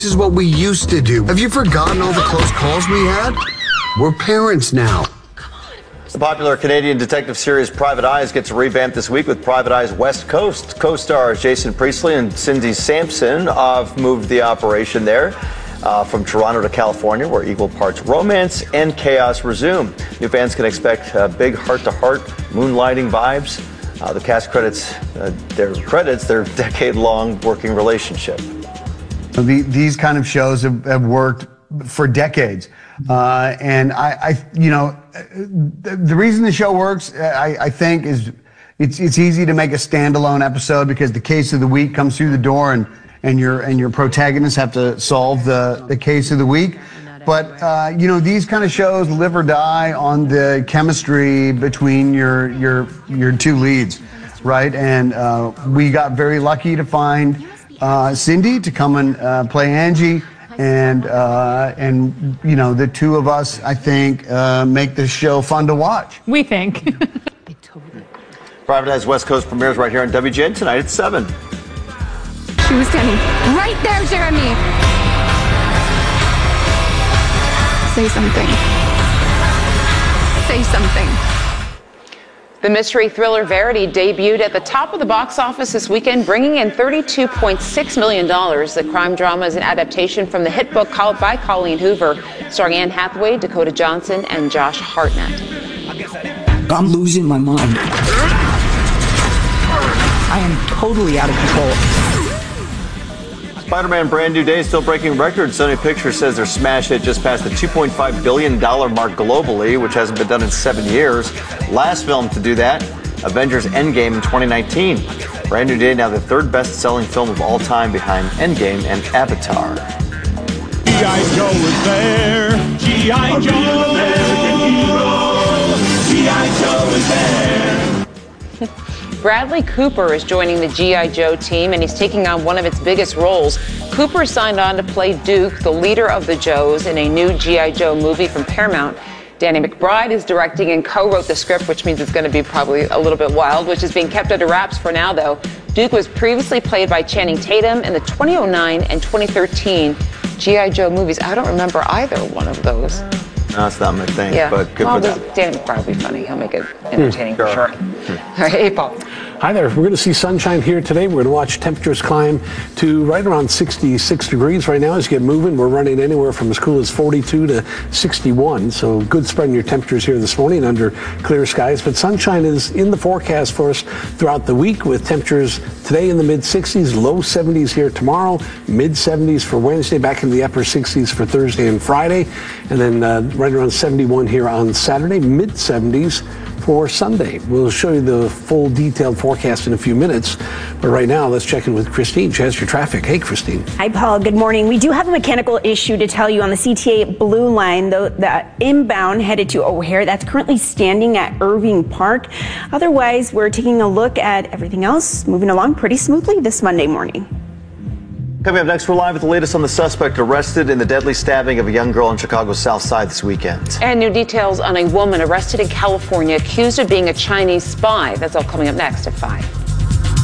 This is what we used to do. Have you forgotten all the close calls we had? We're parents now. The popular Canadian detective series Private Eyes gets revamped this week with Private Eyes West Coast. Co-stars Jason Priestley and Cindy Sampson have moved the operation there from Toronto to California, where equal parts romance and chaos resume. New fans can expect big heart-to-heart moonlighting vibes. The cast credits their decade-long working relationship. These kind of shows have worked for decades. And the reason the show works, I think, is it's easy to make a standalone episode because the case of the week comes through the door and your protagonists have to solve the case of the week. But, these kind of shows live or die on the chemistry between your two leads, right? And we got very lucky to find Cindy to come and play Angie. And the two of us, I think, make this show fun to watch. We think. Private Eyes West Coast premieres right here on WGN tonight at 7. She was standing right there, Jeremy. Say something. Say something. The mystery thriller Verity debuted at the top of the box office this weekend, bringing in $32.6 million. The crime drama is an adaptation from the hit book by Colleen Hoover, starring Anne Hathaway, Dakota Johnson, and Josh Hartnett. I'm losing my mind. I am totally out of control. Spider-Man Brand New Day still breaking records. Sony Pictures says their smash hit just passed the $2.5 billion mark globally, which hasn't been done in 7 years. Last film to do that, Avengers Endgame in 2019. Brand New Day now the third best-selling film of all time behind Endgame and Avatar. G.I. Joe is there. G.I. Joe. G.I. Joe is there. Bradley Cooper is joining the G.I. Joe team, and he's taking on one of its biggest roles. Cooper signed on to play Duke, the leader of the Joes, in a new G.I. Joe movie from Paramount. Danny McBride is directing and co-wrote the script, which means it's going to be probably a little bit wild, which is being kept under wraps for now, though. Duke was previously played by Channing Tatum in the 2009 and 2013 G.I. Joe movies. I don't remember either one of those. No, it's not my thing, Yeah. but good for them. Danny McBride will be funny. He'll make it entertaining for sure. All right, hey, Paul. Hi there. We're going to see sunshine here today. We're going to watch temperatures climb to right around 66 degrees right now as you get moving. We're running anywhere from as cool as 42 to 61. So good spread in your temperatures here this morning under clear skies. But sunshine is in the forecast for us throughout the week with temperatures today in the mid-60s, low 70s here tomorrow, mid-70s for Wednesday, back in the upper 60s for Thursday and Friday, and then right around 71 here on Saturday, mid-70s for Sunday. We'll show you the full detailed forecast in a few minutes. But right now, let's check in with Christine. She has your traffic. Hey, Christine. Hi, Paul. Good morning. We do have a mechanical issue to tell you on the CTA Blue Line, though, the inbound headed to O'Hare. That's currently standing at Irving Park. Otherwise, we're taking a look at everything else, moving along pretty smoothly this Monday morning. Coming up next, we're live with the latest on the suspect arrested in the deadly stabbing of a young girl on Chicago's South Side this weekend. And new details on a woman arrested in California accused of being a Chinese spy. That's all coming up next at 5.